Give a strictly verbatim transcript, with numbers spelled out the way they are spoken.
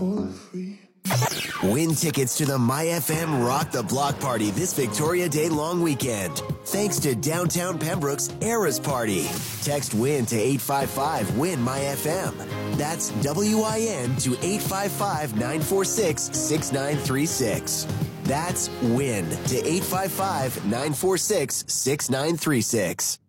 for free. Win tickets to the MyFM Rock the Block Party this Victoria Day long weekend. Thanks to Downtown Pembroke's Eras Party. Text WIN to eight five five WIN MyFM. That's W I N to eight five five, nine four six, six nine three six. That's WIN to eight five five, nine four six, six nine three six.